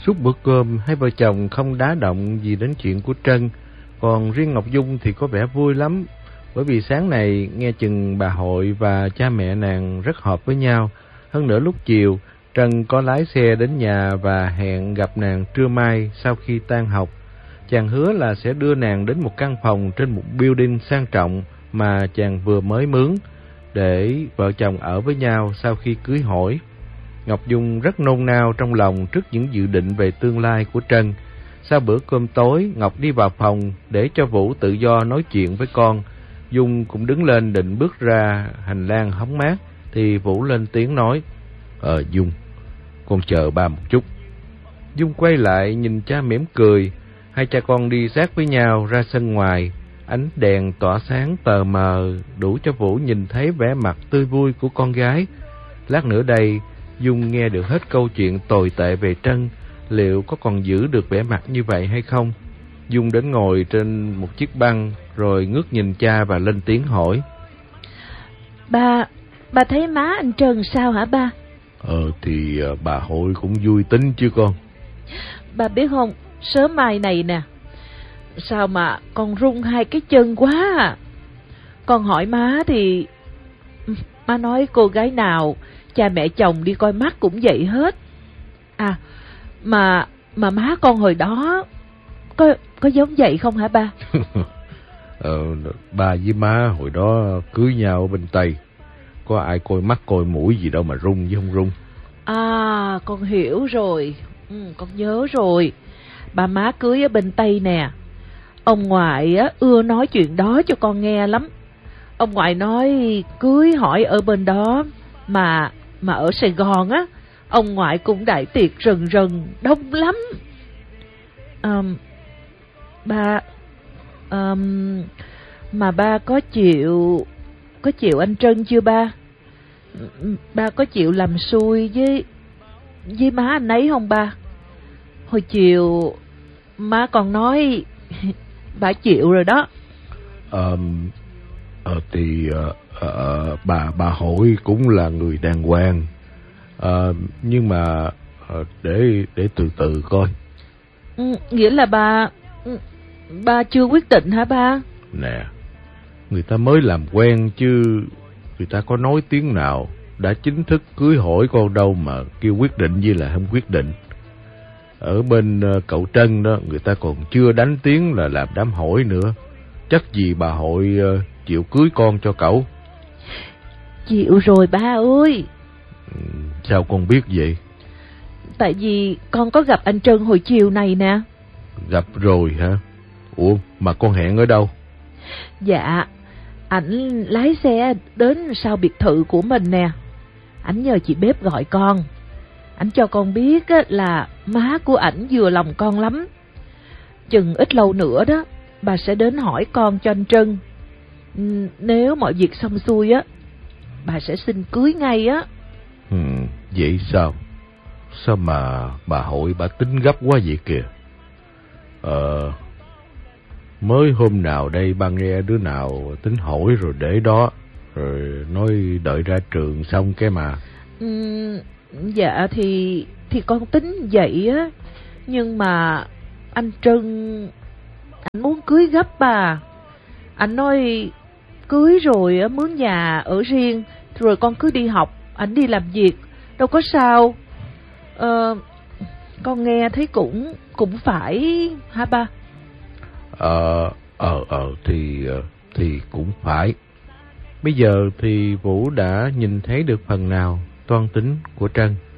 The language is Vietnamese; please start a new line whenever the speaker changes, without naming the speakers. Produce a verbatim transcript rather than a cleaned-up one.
Suốt bữa cơm, hai vợ chồng không đá động gì đến chuyện của Trân, còn riêng Ngọc Dung thì có vẻ vui lắm, bởi vì sáng này nghe chừng bà Hội và cha mẹ nàng rất hợp với nhau. Hơn nữa lúc chiều, Trân có lái xe đến nhà và hẹn gặp nàng trưa mai sau khi tan học. Chàng hứa là sẽ đưa nàng đến một căn phòng trên một building sang trọng mà chàng vừa mới mướn, để vợ chồng ở với nhau sau khi cưới hỏi. Ngọc Dung rất nôn nao trong lòng trước những dự định về tương lai của Trân. Sau bữa cơm tối, Ngọc đi vào phòng để cho Vũ tự do nói chuyện với con. Dung cũng đứng lên định bước ra hành lang hóng mát, thì Vũ lên tiếng nói: Ờ Dung, con chờ ba một chút. Dung quay lại nhìn cha mỉm cười. Hai cha con đi sát với nhau ra sân ngoài. Ánh đèn tỏa sáng tờ mờ đủ cho Vũ nhìn thấy vẻ mặt tươi vui của con gái. Lát nữa đây, Dung nghe được hết câu chuyện tồi tệ về Trân, liệu có còn giữ được vẻ mặt như vậy hay không? Dung đến ngồi trên một chiếc băng, rồi ngước nhìn cha và lên tiếng hỏi:
Ba, ba thấy má anh Trân sao hả ba?
Ờ thì bà Hội cũng vui tính chứ con.
Ba biết không, sớm mai này nè, sao mà con run hai cái chân quá à. Con hỏi má thì má nói cô gái nào cha mẹ chồng đi coi mắt cũng vậy hết. À, mà mà má con hồi đó có có giống vậy không hả ba?
ờ, ba với má hồi đó cưới nhau ở bên Tây, có ai coi mắt coi mũi gì đâu mà run chứ không run.
À, con hiểu rồi. Ừ, con nhớ rồi. Ba má cưới ở bên Tây nè. Ông ngoại á ưa nói chuyện đó cho con nghe lắm. Ông ngoại nói cưới hỏi ở bên đó, mà mà ở Sài Gòn á, ông ngoại cũng đại tiệc rần rần đông lắm. Um, ba um, mà ba có chịu có chịu anh Trân chưa ba? Ba có chịu làm xui với với má anh ấy không ba? Hồi chiều má còn nói bà chịu rồi đó.
Ờ, ờ thì ờ, ờ, bà bà Hội cũng là người đàng hoàng, ờ, nhưng mà ờ, để để từ từ coi.
Ừ, nghĩa là bà ba chưa quyết định hả ba?
Nè, người ta mới làm quen chứ người ta có nói tiếng nào đã chính thức cưới hỏi con đâu mà kêu quyết định như là không quyết định. Ở bên uh, cậu Trân đó, người ta còn chưa đánh tiếng là làm đám hỏi nữa. Chắc gì bà Hội uh, chịu cưới con cho cậu.
Chịu rồi ba ơi.
Ừ, sao con biết vậy?
Tại vì con có gặp anh Trân hồi chiều này nè.
Gặp rồi hả? Ủa mà con hẹn ở đâu?
Dạ, ảnh lái xe đến sau biệt thự của mình nè. Ảnh nhờ chị bếp gọi con. Ảnh cho con biết là má của ảnh vừa lòng con lắm. Chừng ít lâu nữa đó, bà sẽ đến hỏi con cho anh Trân. Nếu mọi việc xong xuôi á, bà sẽ xin cưới ngay á.
Ừ, vậy sao? Sao mà bà Hội bà tính gấp quá vậy kìa? Ờ, mới hôm nào đây ba nghe đứa nào tính hỏi rồi để đó, rồi nói đợi ra trường xong cái mà.
Ừ, dạ thì thì con tính vậy á, nhưng mà anh Trân anh muốn cưới gấp bà. Anh nói cưới rồi á mướn nhà ở riêng, rồi con cứ đi học, ảnh đi làm việc, đâu có sao. Ờ, con nghe thấy cũng cũng phải hả ba?
Ờ, ờ, ờ thì thì cũng phải. Bây giờ thì Vũ đã nhìn thấy được phần nào toan tính của Trân.